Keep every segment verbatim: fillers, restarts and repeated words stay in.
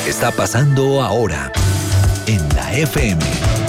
está pasando ahora en la F M.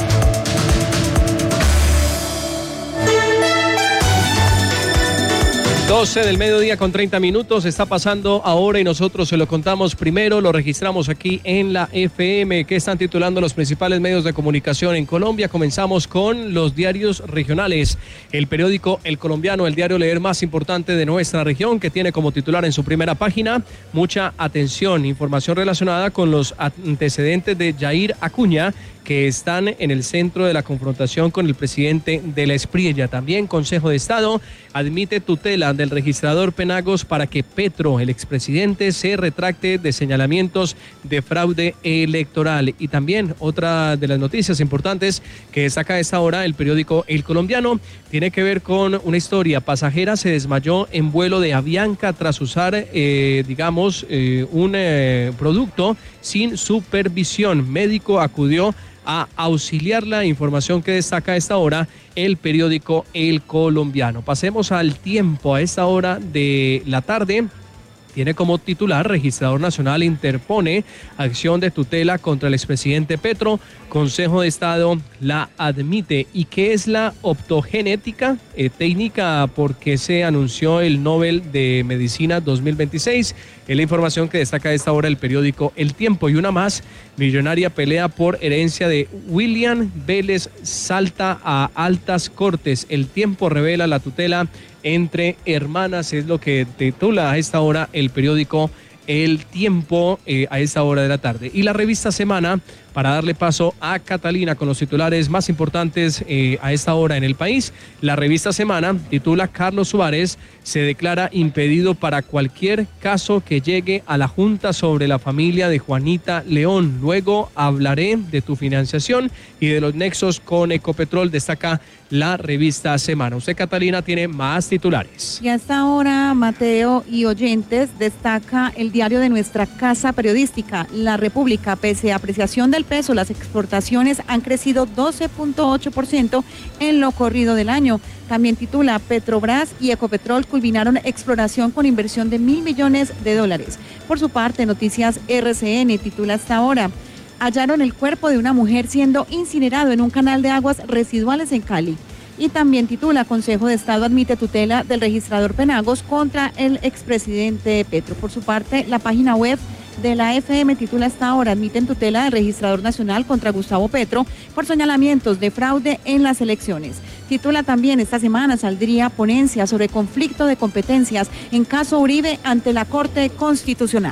doce del mediodía con treinta minutos, está pasando ahora y nosotros se lo contamos primero, lo registramos aquí en la F M, que están titulando los principales medios de comunicación en Colombia. Comenzamos con los diarios regionales. El periódico El Colombiano, el diario leer más importante de nuestra región, que tiene como titular en su primera página, mucha atención, información relacionada con los antecedentes de Yair Acuña, que están en el centro de la confrontación con el presidente de la Espriella. También Consejo de Estado admite tutela del registrador Penagos para que Petro, el expresidente, se retracte de señalamientos de fraude electoral. Y también otra de las noticias importantes que saca a esta hora el periódico El Colombiano tiene que ver con una historia. Pasajera se desmayó en vuelo de Avianca tras usar, eh, digamos, eh, un eh, producto sin supervisión. Médico acudió a auxiliarla, información que destaca a esta hora el periódico El Colombiano. Pasemos al tiempo a esta hora de la tarde. Tiene como titular: Registrador Nacional interpone acción de tutela contra el expresidente Petro. Consejo de Estado la admite. ¿Y qué es la optogenética? Eh, técnica porque se anunció el Nobel de Medicina dos mil veintiséis. Es la información que destaca a esta hora el periódico El Tiempo. Y una más: millonaria pelea por herencia de William Vélez salta a altas cortes. El Tiempo revela la tutela entre hermanas, es lo que titula a esta hora el periódico El Tiempo eh, a esta hora de la tarde. Y la revista Semana, para darle paso a Catalina con los titulares más importantes eh, a esta hora en el país. La revista Semana titula: Carlos Suárez se declara impedido para cualquier caso que llegue a la Junta sobre la familia de Juanita León. Luego hablaré de tu financiación y de los nexos con Ecopetrol, destaca la revista Semana. Usted, Catalina, tiene más titulares. Y hasta ahora, Mateo y oyentes, destaca el diario de nuestra casa periodística, La República. Pese a apreciación del peso, las exportaciones han crecido doce punto ocho por ciento en lo corrido del año. También titula: Petrobras y Ecopetrol culminaron exploración con inversión de mil millones de dólares. Por su parte, Noticias R C N titula hasta ahora: hallaron el cuerpo de una mujer siendo incinerado en un canal de aguas residuales en Cali. Y también titula: Consejo de Estado admite tutela del registrador Penagos contra el expresidente Petro. Por su parte, la página web de la F M titula hasta ahora: admiten tutela del registrador nacional contra Gustavo Petro por señalamientos de fraude en las elecciones. Titula también: esta semana saldría ponencia sobre conflicto de competencias en caso Uribe ante la Corte Constitucional.